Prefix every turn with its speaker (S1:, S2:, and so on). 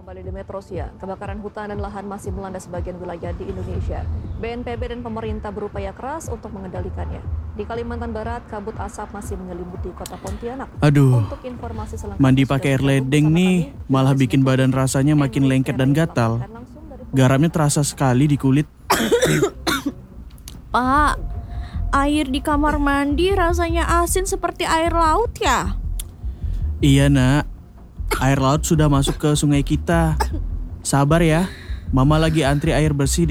S1: Kembali di Metro Siang, kebakaran hutan dan lahan masih melanda sebagian wilayah di Indonesia. BNPB dan pemerintah berupaya keras untuk mengendalikannya. Di Kalimantan Barat, kabut asap masih menyelimuti kota Pontianak.
S2: Aduh,
S1: Untuk informasi selengkapnya,
S2: mandi
S1: sudah
S2: pakai air
S1: bergabung
S2: ledeng
S1: bersama
S2: nih
S1: kami,
S2: malah
S1: jurnalis
S2: bikin
S1: Metro
S2: badan
S1: TV,
S2: rasanya makin
S1: Enrique
S2: lengket dan
S1: Ferry,
S2: gatal.
S1: melaporkan langsung dari
S2: Garamnya terasa sekali di kulit.
S3: Pak, air di kamar mandi rasanya asin seperti air laut ya?
S2: Iya nak, air laut sudah masuk ke sungai kita. Sabar ya, mama lagi antri air bersih di